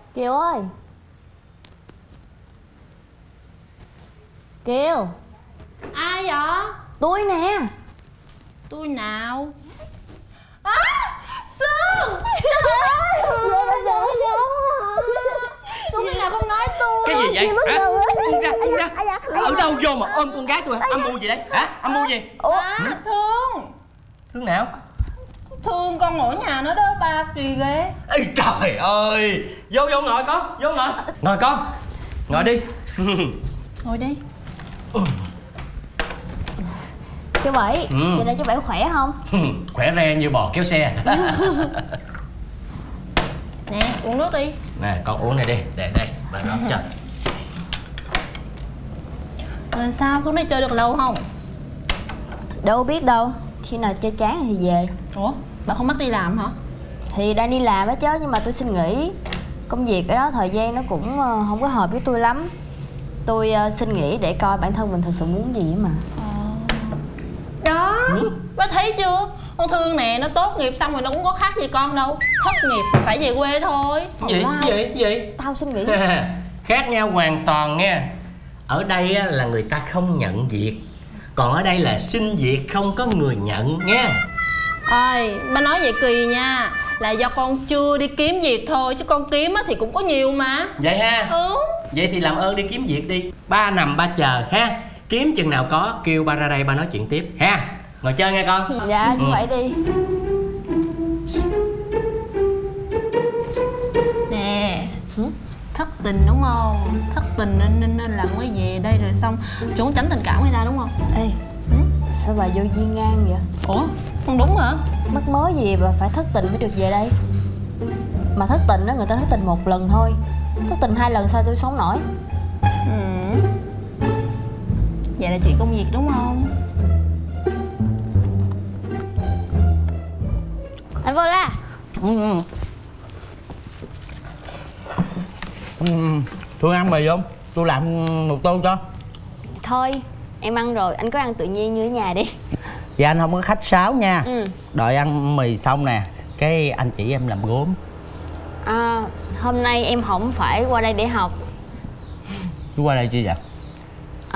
Kiều ơi. Kiều. Ai vậy? Tôi nè. Tôi nào? À, Tương! Trời ơi! Xuống đi nào không nói tôi. Cái gì vậy hả? Buông ra, buông ra. Ở đâu vô mà ôm con gái tôi hả? Âm mưu gì đấy hả? Âm mưu gì? Thương. Thương nào? Thương con ở nhà nó đó ba, kỳ ghê. Ê trời ơi. Vô vô ngồi con, vô ngồi. Ngồi con. Ngồi đi. Ngồi đi. Chú Bảy, giờ này chú Bảy khỏe không? Khỏe re như bò kéo xe. Nè, uống nước đi. Nè con uống này đi. Đây, bà rót cho. Rồi sao, xuống đây chơi được lâu không? Đâu biết đâu. Khi nào chơi chán thì về. Ủa, bà không bắt đi làm hả? Thì đang đi làm đó chứ, nhưng mà tôi xin nghỉ. Công việc ở đó thời gian nó cũng không có hợp với tôi lắm. Tôi xin nghỉ để coi bản thân mình thực sự muốn gì mà. Đó, bà thấy chưa? Con Thương nè, nó tốt nghiệp xong rồi nó cũng có khác gì con đâu. Thất nghiệp thì phải về quê thôi. Gì? Tao xin nghỉ. Khác nhau hoàn toàn nha. Ở đây á, là người ta không nhận việc. Còn ở đây là xin việc không có người nhận nha. Ơi, bà nói vậy kỳ nha. Là do con chưa đi kiếm việc thôi, chứ con kiếm á thì cũng có nhiều mà. Vậy ha? Ừ. Vậy thì làm ơn đi kiếm việc đi. Ba nằm ba chờ ha. Kiếm chừng nào có kêu ba ra đây ba nói chuyện tiếp ha. Ngồi chơi nghe con. Dạ, chú Bảy đi. Nè, thất tình đúng không? Thất tình nên làm cái gì đây rồi xong trốn tránh tình cảm người ta đúng không? Ê, sao bà vô duyên ngang vậy? Ủa, không đúng hả? Mắc mớ gì bà phải thất tình mới được về đây? Mà thất tình đó, người ta thất tình một lần thôi. Thất tình 2 lần sao tôi sống nổi? Vậy là chuyện công việc đúng không? Anh vô la. Thương ăn mì không? Tôi làm một tô cho. Thôi, em ăn rồi, anh cứ ăn tự nhiên như ở nhà đi. Dạ anh không có khách sáo nha. Ừ. Đợi ăn mì xong nè, cái anh chỉ em làm gốm. À, hôm nay em không phải qua đây để học. Chú qua đây chi vậy?